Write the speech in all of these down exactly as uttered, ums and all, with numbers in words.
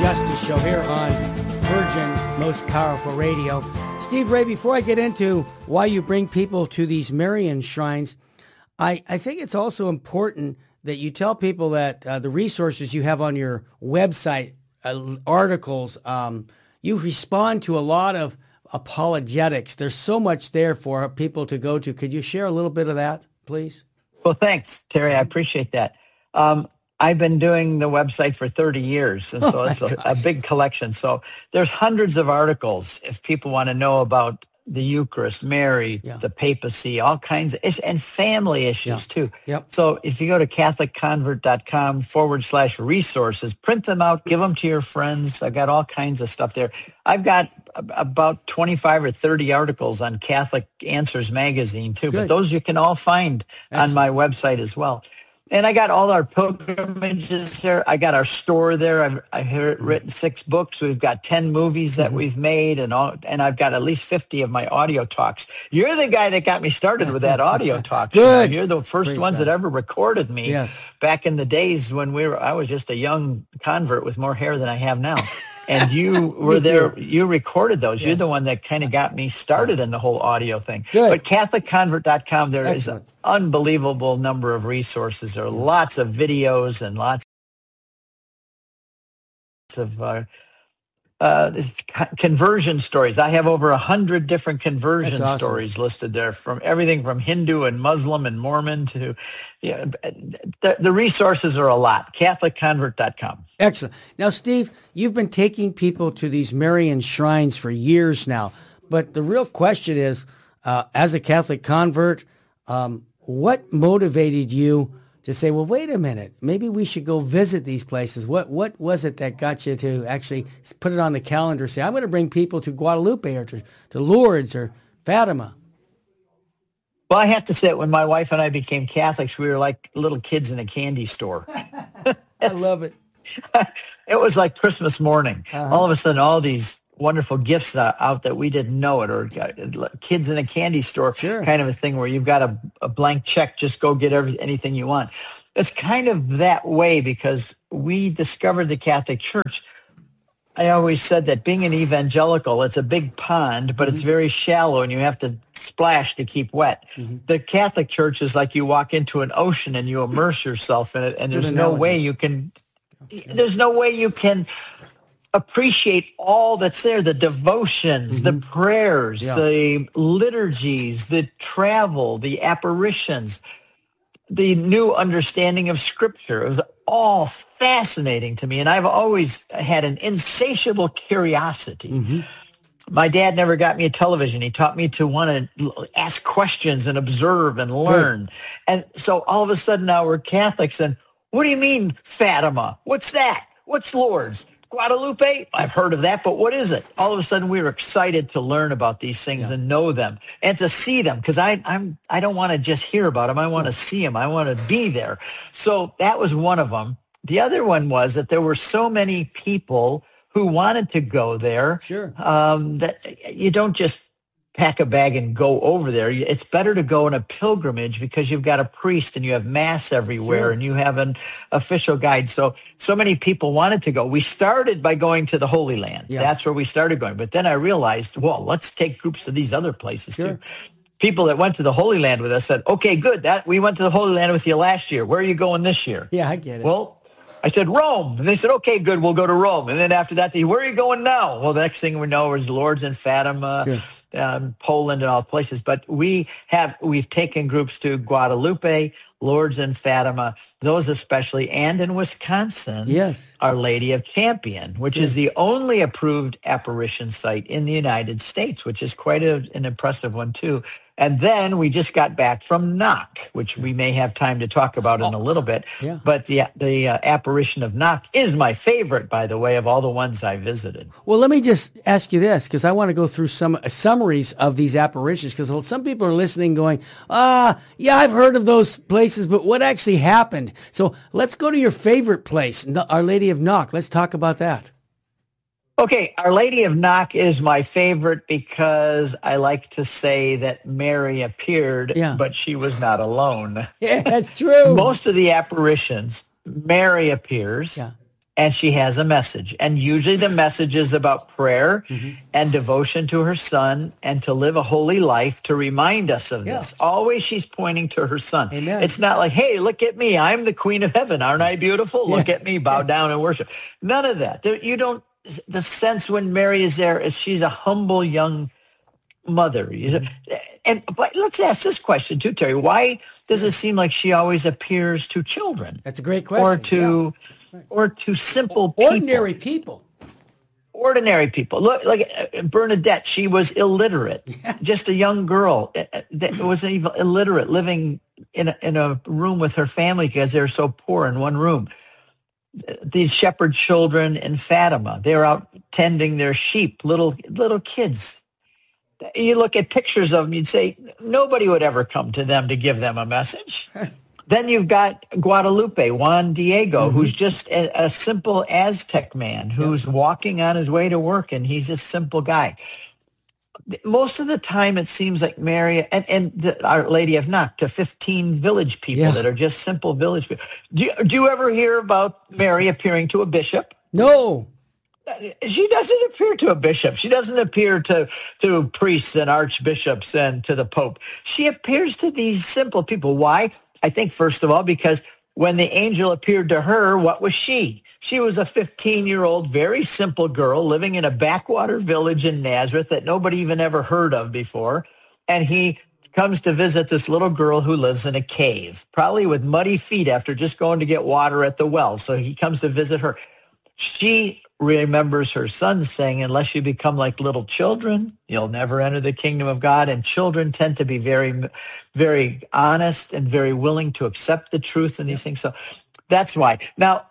Justice Show here on Virgin Most Powerful Radio. Steve Ray, before I get into why you bring people to these Marian shrines, I, I think it's also important that you tell people that uh, the resources you have on your website, uh, articles, um, you respond to a lot of apologetics. There's so much there for people to go to. Could you share a little bit of that, please? Well, thanks, Terry. I appreciate that. Um, I've been doing the website for thirty years, and so oh it's a, a big collection. So there's hundreds of articles if people want to know about the Eucharist, Mary, yeah. the papacy, all kinds of issues, and family issues yeah. too. Yep. So if you go to catholicconvert.com forward slash resources, print them out, give them to your friends. I've got all kinds of stuff there. I've got about twenty-five or thirty articles on Catholic Answers magazine too, Good. But those you can all find Excellent. On my website as well. And I got all our pilgrimages there. I got our store there. I've, I've written six books. We've got ten movies that mm-hmm. we've made, and all, and I've got at least fifty of my audio talks. You're the guy that got me started with that audio talk. Good. You're the first Praise ones God. That ever recorded me yes. back in the days when we were. I was just a young convert with more hair than I have now. And you were there, you recorded those. Yes. You're the one that kind of got me started in the whole audio thing. Good. But Catholic Convert dot com, there Excellent. Is an unbelievable number of resources. There are lots of videos and lots of uh, uh, conversion stories. I have over a hundred different conversion awesome. Stories listed there, from everything from Hindu and Muslim and Mormon to, yeah, the, the resources are a lot. Catholic Convert dot com. Excellent. Now, Steve, you've been taking people to these Marian shrines for years now, but the real question is, uh, as a Catholic convert, um, what motivated you to say, well, wait a minute, maybe we should go visit these places? What what was it that got you to actually put it on the calendar, say, I'm going to bring people to Guadalupe or to, to Lourdes or Fatima? Well, I have to say, when my wife and I became Catholics, we were like little kids in a candy store. I love it. It was like Christmas morning. Uh-huh. All of a sudden, all these wonderful gifts uh, out that we didn't know it, or uh, kids in a candy store sure. kind of a thing where you've got a, a blank check, just go get every, anything you want. It's kind of that way because we discovered the Catholic Church. I always said that being an evangelical, it's a big pond, but mm-hmm. it's very shallow and you have to splash to keep wet. Mm-hmm. The Catholic Church is like you walk into an ocean and you immerse yourself in it, and there's no way you can, there's no way you can appreciate all that's there, the devotions, mm-hmm. the prayers, yeah. the liturgies, the travel, the apparitions, the new understanding of Scripture. It was all fascinating to me, and I've always had an insatiable curiosity. Mm-hmm. My dad never got me a television. He taught me to want to ask questions and observe and learn. Good. And so all of a sudden now we're Catholics, and what do you mean Fatima? What's that? What's Lourdes? Guadalupe? I've heard of that, but what is it? All of a sudden, we were excited to learn about these things yeah. and know them and to see them, because I I'm I don't want to just hear about them. I want to see them. I want to be there. So that was one of them. The other one was that there were so many people who wanted to go there. Sure. Um, that you don't just pack a bag and go over there. It's better to go on a pilgrimage because you've got a priest and you have mass everywhere sure. and you have an official guide. So, so many people wanted to go. We started by going to the Holy Land. Yeah. That's where we started going. But then I realized, well, let's take groups to these other places sure. too. People that went to the Holy Land with us said, okay, good. That we went to the Holy Land with you last year. Where are you going this year? Yeah, I get it. Well, I said, Rome. And they said, okay, good, we'll go to Rome. And then after that, they, where are you going now? Well, the next thing we know is Lourdes and Fatima, sure. um, Poland and all places. But we have, we've taken groups to Guadalupe, Lourdes and Fatima, those especially, and in Wisconsin, yes. Our Lady of Champion, which yes. is the only approved apparition site in the United States, which is quite a, an impressive one too. And then we just got back from Knock, which we may have time to talk about in a little bit. Yeah. But the the uh, apparition of Knock is my favorite, by the way, of all the ones I visited. Well, let me just ask you this, because I want to go through some uh, summaries of these apparitions, because some people are listening going, ah, yeah, I've heard of those places, but what actually happened? So let's go to your favorite place, Our Lady of Knock. Let's talk about that. Okay, Our Lady of Knock is my favorite because I like to say that Mary appeared, yeah. but she was not alone. Yeah, that's true. Most of the apparitions, Mary appears, yeah. and she has a message. And usually the message is about prayer mm-hmm. and devotion to her son and to live a holy life to remind us of yeah. this. Always she's pointing to her son. Amen. It's not like, hey, look at me. I'm the queen of heaven. Aren't I beautiful? Yeah. Look at me. Bow yeah. down and worship. None of that. You don't, the sense when Mary is there is she's a humble young mother. Mm-hmm. And but let's ask this question too, Terry. Why does it seem like she always appears to children? That's a great question. Or to... Yeah. Or to simple people. Ordinary people. Ordinary people. Look, like Bernadette, she was illiterate. Yeah. Just a young girl that was even illiterate, living in a, in a room with her family because they're so poor in one room. These shepherd children in Fatima, they were out tending their sheep, little little kids. You look at pictures of them, you'd say, nobody would ever come to them to give them a message. Then you've got Guadalupe, Juan Diego, mm-hmm. who's just a, a simple Aztec man who's yep. walking on his way to work, and he's a simple guy. Most of the time, it seems like Mary and, and the, Our Lady of Knock to fifteen village people yeah. that are just simple village people. Do you, do you ever hear about Mary appearing to a bishop? No. She doesn't appear to a bishop. She doesn't appear to, to priests and archbishops and to the Pope. She appears to these simple people. Why? I think, first of all, because when the angel appeared to her, what was she? She was a fifteen-year-old, very simple girl living in a backwater village in Nazareth that nobody even ever heard of before. And he comes to visit this little girl who lives in a cave, probably with muddy feet after just going to get water at the well. So he comes to visit her. She remembers her son saying, unless you become like little children, you'll never enter the kingdom of God. And children tend to be very, very honest and very willing to accept the truth in these things. So that's why. Now,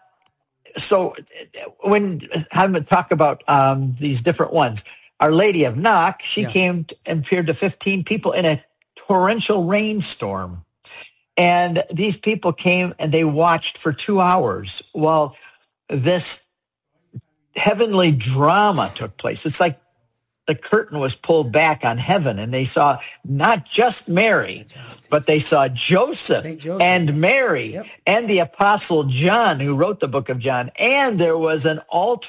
so when I'm going to talk about um, these different ones, Our Lady of Knock, she yeah. came and appeared to fifteen people in a torrential rainstorm. And these people came and they watched for two hours while this heavenly drama took place. It's like the curtain was pulled back on heaven, and they saw not just Mary, but they saw Joseph, Joseph. and Mary yep. and the Apostle John, who wrote the book of John. And there was an altar